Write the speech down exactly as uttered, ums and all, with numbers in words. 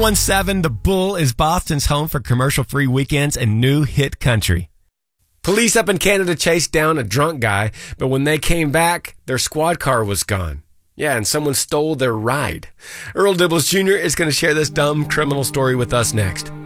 one seven, The Bull is Boston's home for commercial-free weekends and new hit country. Police up in Canada chased down a drunk guy, but when they came back, their squad car was gone. Yeah, and someone stole their ride. Earl Dibbles Junior is going to share this dumb criminal story with us next.